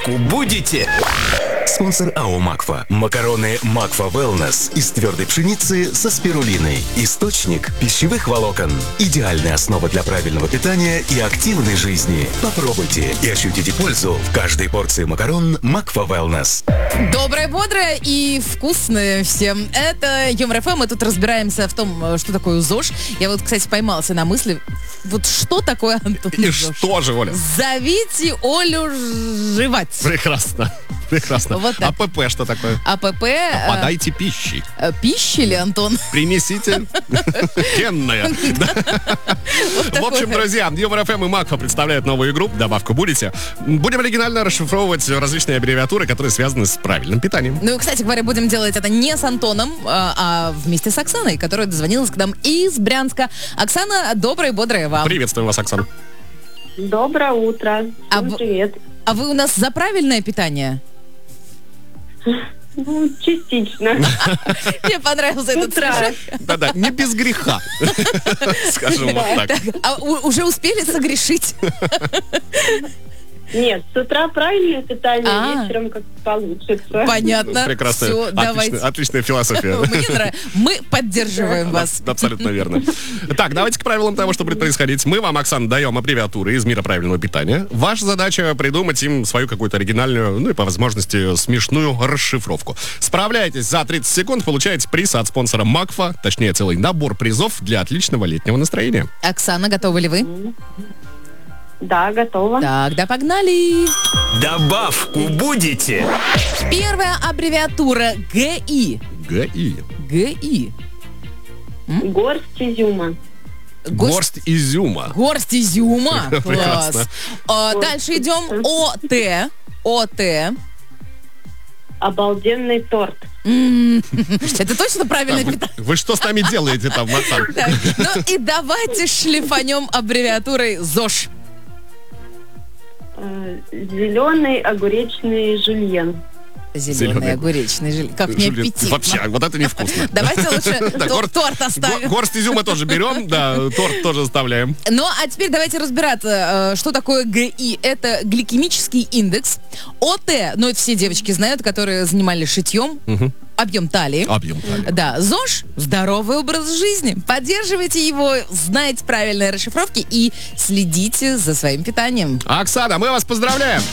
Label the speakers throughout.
Speaker 1: Добавку будете? Спонсор АО «Макфа». Макароны «Макфа Wellness» из твердой пшеницы со спирулиной. Источник пищевых волокон. Идеальная основа для правильного питания и активной жизни. Попробуйте и ощутите пользу в каждой порции макарон «Макфа Wellness».
Speaker 2: Доброе, бодрое и вкусное всем. Это Юмор ФМ. Мы тут разбираемся в том, что такое ЗОЖ. Я вот, кстати, поймался на мысли, вот что такое, Антон,
Speaker 3: И
Speaker 2: ЗОЖ?
Speaker 3: что же, Оля?
Speaker 2: Зовите Олю жевать.
Speaker 3: Прекрасно. Прекрасно.
Speaker 2: Вот так.
Speaker 3: АПП что такое?
Speaker 2: АПП.
Speaker 3: Подайте пищи.
Speaker 2: Пищи ли, Антон?
Speaker 3: Принесите кенное. В общем, друзья, Юмор ФМ и Макфа представляют новую игру «Добавку будете?». Будем оригинально расшифровывать различные аббревиатуры, которые связаны с правильным питанием.
Speaker 2: Ну, кстати говоря, будем делать это не с Антоном, а вместе с Оксаной, которая дозвонилась к нам из Брянска. Оксана, доброе, бодрое вам.
Speaker 3: Приветствуем вас, Оксана.
Speaker 4: Доброе утро. Всем привет.
Speaker 2: А вы у нас за правильное питание?
Speaker 4: Ну, частично.
Speaker 2: Мне понравился этот стишок.
Speaker 3: Да-да, не без греха, скажем вот так.
Speaker 2: А уже успели согрешить?
Speaker 4: Нет, с утра правильное питание, вечером как получится.
Speaker 2: Понятно.
Speaker 3: Прекрасно.
Speaker 2: Все, давайте.
Speaker 3: Отличная философия.
Speaker 2: Мне нравится. Мы поддерживаем вас.
Speaker 3: Абсолютно верно. Так, давайте к правилам того, что будет происходить. Мы вам, Оксана, даем аббревиатуры из мира правильного питания. Ваша задача придумать им свою какую-то оригинальную, ну и по возможности смешную расшифровку. Справляйтесь за 30 секунд, получаете приз от спонсора Макфа, точнее целый набор призов для отличного летнего настроения.
Speaker 2: Оксана, готовы ли вы?
Speaker 4: Да, готова.
Speaker 2: Тогда погнали.
Speaker 1: Добавку будете?
Speaker 2: Первая аббревиатура ГИ.
Speaker 3: ГИ.
Speaker 2: ГИ.
Speaker 4: Горсть изюма.
Speaker 3: Горсть изюма.
Speaker 2: Горсть изюма. Класс.
Speaker 3: Прекрасно.
Speaker 2: Дальше идем. ОТ. ОТ.
Speaker 4: Обалденный торт.
Speaker 2: Это точно правильное питание?
Speaker 3: Вы что с нами делаете там, Максан?
Speaker 2: Ну и давайте шлифанем аббревиатурой ЗОЖ.
Speaker 4: Зеленый огуречный жульен.
Speaker 2: Зеленый огуречный жульен. Как мне аппетитно.
Speaker 3: Вообще, вот это невкусно.
Speaker 2: Давайте лучше торт оставим.
Speaker 3: Горсть изюма тоже берем, да, торт тоже оставляем.
Speaker 2: Ну, а теперь давайте разбираться, что такое ГИ. Это гликемический индекс. ОТ, ну это все девочки знают, которые занимались шитьем. Объем талии.
Speaker 3: Объем талии.
Speaker 2: Да, ЗОЖ – здоровый образ жизни. Поддерживайте его, знайте правильные расшифровки и следите за своим питанием.
Speaker 3: Оксана, мы вас поздравляем!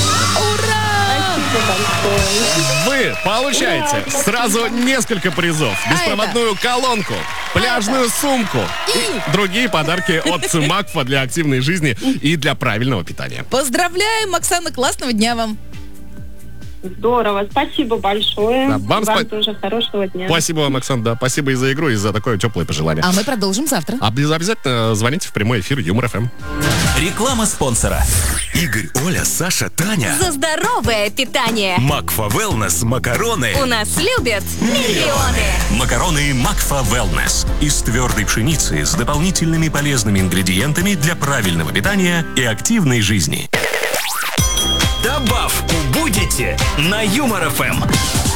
Speaker 3: Вы получаете сразу несколько призов. Беспроводную колонку, пляжную сумку и другие подарки от Макфа для активной жизни и для правильного питания.
Speaker 2: Поздравляем, Оксана, классного дня вам.
Speaker 4: Здорово, спасибо большое.
Speaker 3: Да, вам
Speaker 4: тоже хорошего дня.
Speaker 3: Спасибо вам, Оксана, да. Спасибо и за игру, и за такое теплое пожелание.
Speaker 2: А мы продолжим завтра.
Speaker 3: Обязательно звоните в прямой эфир Юмор ФМ.
Speaker 1: Реклама спонсора. Игорь, Оля, Саша, Таня.
Speaker 5: За здоровое питание.
Speaker 1: Макфа Wellness макароны.
Speaker 5: У нас любят миллионы.
Speaker 1: Макароны Макфа Wellness из твердой пшеницы с дополнительными полезными ингредиентами для правильного питания и активной жизни. Добавку будете на Юмор ФМ.